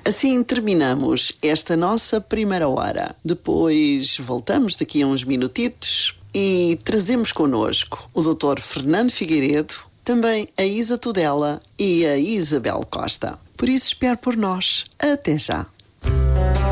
Assim terminamos esta nossa primeira hora. Depois voltamos daqui a uns minutitos e trazemos connosco o Dr. Fernando Figueiredo, também a Isa Tudela e a Isabel Costa. Por isso espero por nós. Até já.